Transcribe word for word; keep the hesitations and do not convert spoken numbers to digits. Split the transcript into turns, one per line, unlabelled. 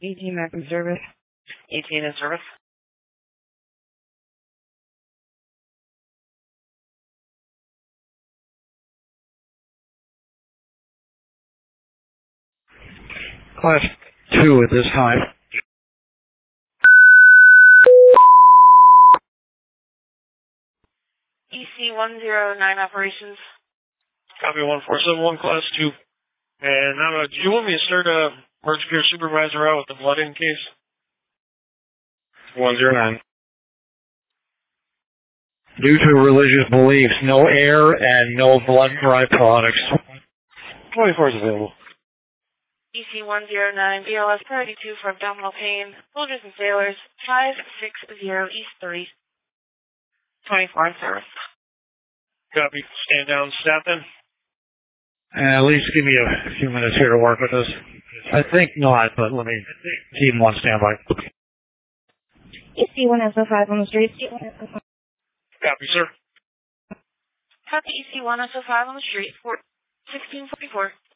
eighteen back in service.
eighteen in service.
Class two at this time.
E C one zero nine operations.
Copy one four seven one, class two. And now, uh, do you want me to start a emergency care supervisor out with the blood in case? one zero nine.
Due to religious beliefs, no air and no blood derived products.
twenty-four is available.
E C one zero nine, B L S priority two for abdominal pain, soldiers and sailors, five six zero East three. twenty-four in service.
Copy. Stand down, step in.
Uh, at least give me a few minutes here to work with this. I think not, but let me keep him on standby.
E C one S O five on the street.
Copy, sir.
Copy E C one S O five on the street, sixteen forty-four.